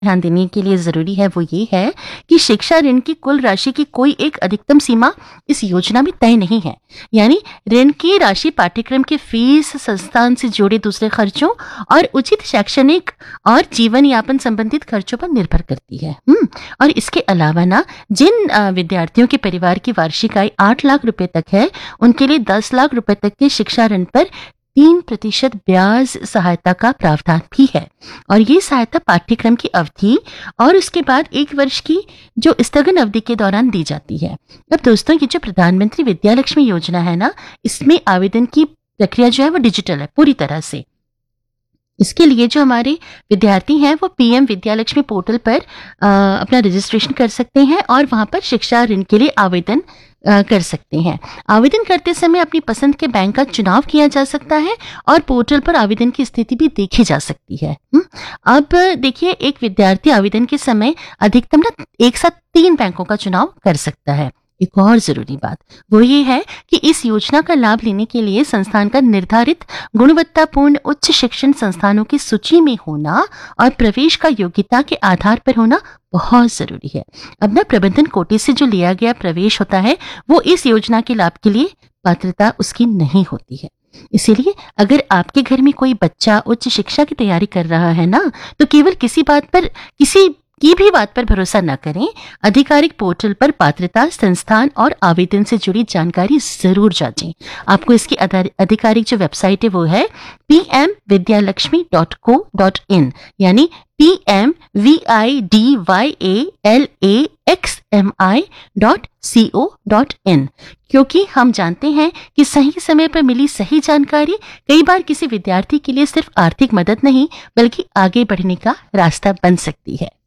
ध्यान देने के लिए ज़रूरी है वो ये है कि शिक्षा ऋण की कुल राशि की कोई एक अधिकतम सीमा इस योजना में तय नहीं है। यानी ऋण की राशि पाठ्यक्रम के फीस, संस्थान से जुड़े दूसरे खर्चों और उचित शैक्षणिक और जीवन यापन संबंधित खर्चों पर निर्भर करती है। और इसके अलावा ना जिन विद्यार्थियों के परिवार की वार्षिक आय 8 लाख रुपए तक है, उनके लिए 10 लाख रुपए तक के शिक्षा ऋण पर 3% ब्याज सहायता का प्रावधान भी है। और ये सहायता पाठ्यक्रम की अवधि और उसके बाद 1 वर्ष की जो स्थगन अवधि के दौरान दी जाती है। अब दोस्तों, ये जो प्रधानमंत्री विद्या लक्ष्मी योजना है ना, इसमें आवेदन की प्रक्रिया जो है वो डिजिटल है पूरी तरह से। इसके लिए जो हमारे विद्यार्थी हैं वो पीएम विद्या लक्ष्मी पोर्टल पर अपना रजिस्ट्रेशन कर सकते हैं और वहां पर शिक्षा ऋण के लिए आवेदन कर सकते हैं। आवेदन करते समय अपनी पसंद के बैंक का चुनाव किया जा सकता है और पोर्टल पर आवेदन की स्थिति भी देखी जा सकती है। अब देखिए, एक विद्यार्थी आवेदन के समय अधिकतम ना एक साथ 3 बैंकों का चुनाव कर सकता है। एक और जरूरी बात वो ये है कि इस योजना का लाभ लेने के लिए संस्थान का निर्धारित गुणवत्तापूर्ण उच्च शिक्षण संस्थानों की सूची में होना और प्रवेश का योग्यता के आधार पर होना बहुत जरूरी है। अब ना प्रबंधन कोटे से जो लिया गया प्रवेश होता है वो इस योजना के लाभ के लिए पात्रता उसकी नहीं होती है। इसीलिए अगर आपके घर में कोई बच्चा उच्च शिक्षा की तैयारी कर रहा है ना, तो केवल किसी की भी बात पर भरोसा न करें। आधिकारिक पोर्टल पर पात्रता, संस्थान और आवेदन से जुड़ी जानकारी जरूर जांचें। आपको इसकी आधिकारिक जो वेबसाइट है वो है pmvidyalakshmi.co.in, यानी pmvidyalaxmi.co.in, क्योंकि हम जानते हैं कि सही समय पर मिली सही जानकारी कई बार किसी विद्यार्थी के लिए सिर्फ आर्थिक मदद नहीं बल्कि आगे बढ़ने का रास्ता बन सकती है।